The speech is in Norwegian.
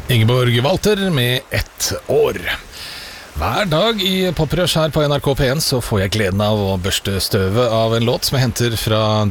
Ingeborg Walter med ett år. Hver dag i Poprush her på NRK P1 så får jeg gleden av å børste støvet av en låt som jeg henter fra